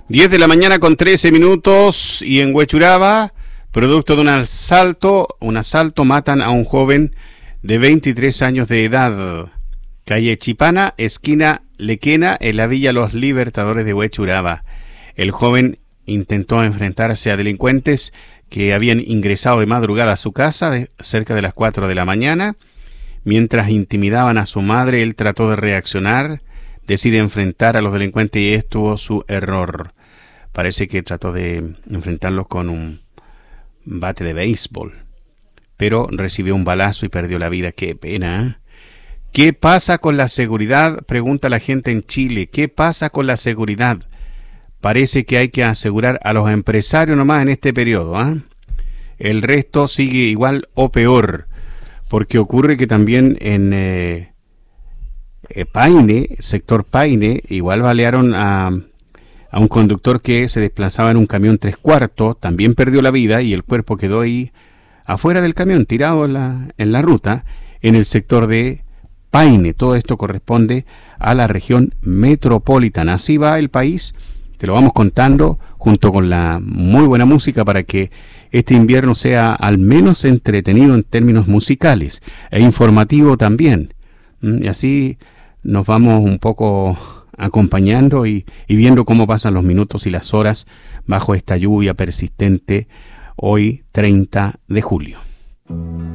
10 de la mañana con 13 minutos y en Huechuraba, producto de un asalto matan a un joven de 23 años de edad. Calle Chipana, esquina Lequena, en la Villa Los Libertadores de Huechuraba. El joven intentó enfrentarse a delincuentes que habían ingresado de madrugada a su casa cerca de las 4 de la mañana. Mientras intimidaban a su madre, él trató de reaccionar, decide enfrentar a los delincuentes y estuvo su error. Parece que trató de enfrentarlos con un bate de béisbol, pero recibió un balazo y perdió la vida. ¡Qué pena! ¿Qué pasa con la seguridad?, pregunta la gente en Chile. ¿Qué pasa con la seguridad? Parece que hay que asegurar a los empresarios nomás en este periodo, ¿eh? El resto sigue igual o peor, porque ocurre que también en Paine, sector Paine, igual balearon a un conductor que se desplazaba en un camión 3/4, también perdió la vida y el cuerpo quedó ahí afuera del camión, tirado en la ruta, en el sector de Paine. Todo esto corresponde a la región metropolitana. Así va el país, te lo vamos contando junto con la muy buena música para que este invierno sea al menos entretenido en términos musicales e informativo también. Y así nos vamos un poco acompañando y viendo cómo pasan los minutos y las horas bajo esta lluvia persistente hoy 30 de julio.